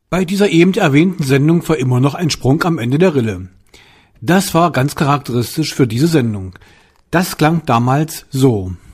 Bei dieser eben erwähnten Sendung war immer noch ein Sprung am Ende der Rille. Das war ganz charakteristisch für diese Sendung. Das klang damals so.